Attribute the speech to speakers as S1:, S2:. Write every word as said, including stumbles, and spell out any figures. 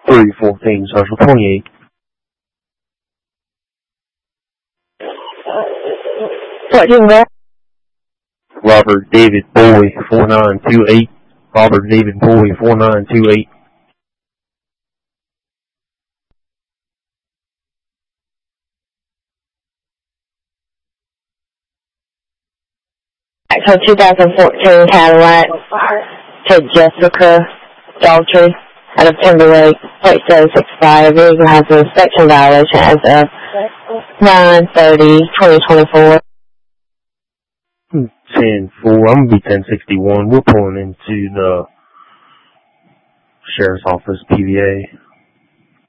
S1: three fourteen, Social twenty-eight.
S2: What do you got?
S1: Robert David Boy, four nine two eight. Robert David Boy, four nine two eight.
S2: So twenty fourteen Cadillac to Jessica Daltrey out of Timberlake, plate seven six five. Vehicle has an inspection violation as of nine thirty twenty twenty-four.
S1: ten four, I'm going to be ten sixty-one. We're pulling into the Sheriff's Office, P V A.